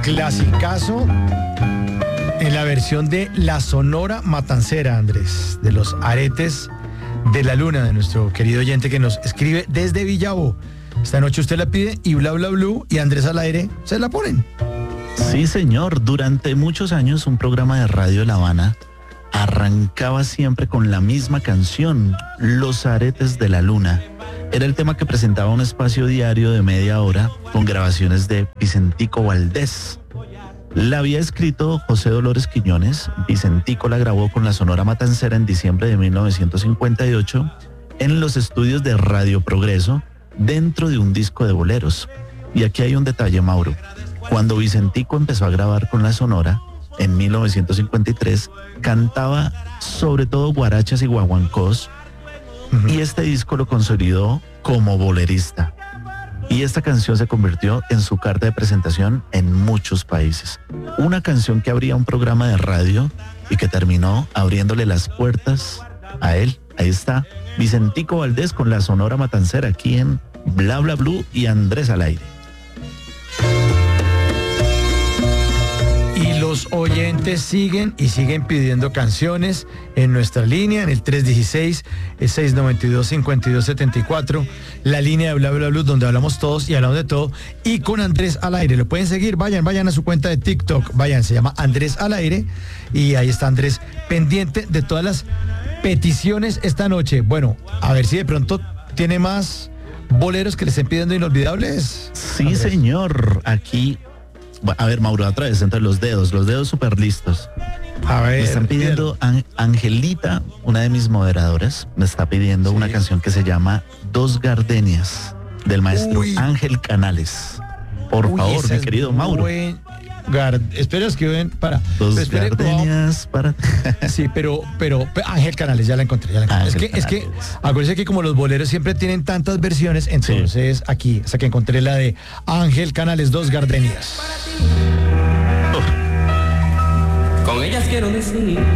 clasicazo en la versión de La Sonora Matancera, Andrés, de los Aretes de la Luna, de nuestro querido oyente que nos escribe desde Villavo. Esta noche usted la pide y Bla Bla Blue y Andrés al aire se la ponen. Sí, señor. Durante muchos años un programa de radio de La Habana arrancaba siempre con la misma canción, Los Aretes de la Luna. Era el tema que presentaba un espacio diario de media hora con grabaciones de Vicentico Valdés. La había escrito José Dolores Quiñones. Vicentico la grabó con la Sonora Matancera en diciembre de 1958 en los estudios de Radio Progreso dentro de un disco de boleros. Y aquí hay un detalle, Mauro. Cuando Vicentico empezó a grabar con la Sonora en 1953, cantaba sobre todo guarachas y guaguancós, y este disco lo consolidó como bolerista. Y esta canción se convirtió en su carta de presentación en muchos países. Una canción que abría un programa de radio y que terminó abriéndole las puertas a él. Ahí está Vicentico Valdés con la Sonora Matancera aquí en Bla Bla Blue y Andrés al aire. Y los oyentes siguen pidiendo canciones en nuestra línea, en el 316-692-5274, la línea de Bla Bla Blue, donde hablamos todos y hablamos de todo, y con Andrés al aire. Lo pueden seguir, vayan a su cuenta de TikTok, se llama Andrés al aire, y ahí está Andrés pendiente de todas las peticiones esta noche. Bueno, a ver si de pronto tiene más boleros que le estén pidiendo inolvidables. Sí, Andrés. Señor, aquí... A ver, Mauro, otra vez entre los dedos súper listos. A ver, me están pidiendo, Angelita, una de mis moderadoras, me está pidiendo una canción que se llama Dos Gardenias, del maestro Ángel Canales. Por favor, mi querido Mauro. Espera, escriben para... Dos gardenias para... Sí, pero Ángel Canales, ya la encontré. Es que acuérdense que como los boleros siempre tienen tantas versiones, entonces aquí, hasta que encontré la de Ángel Canales, Dos Gardenias. Con ellas quiero decir